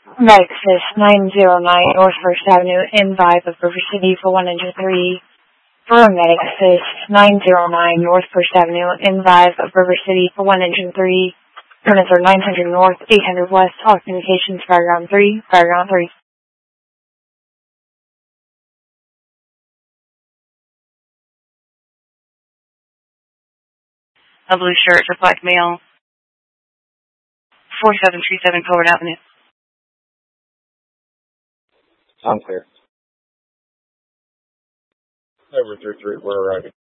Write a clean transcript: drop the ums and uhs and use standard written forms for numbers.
Maxis 909 North First Avenue, N5 of River City for 1 engine 3. Paramedic Maxis 909 North First Avenue, N5 of River City for 1 engine 3. Units are 900 North, 800 West, all communications, Fireground 3, Fireground 3. A blue shirt for black male. 4737 Colbert Avenue. I'm clear. Over 33, we're arriving.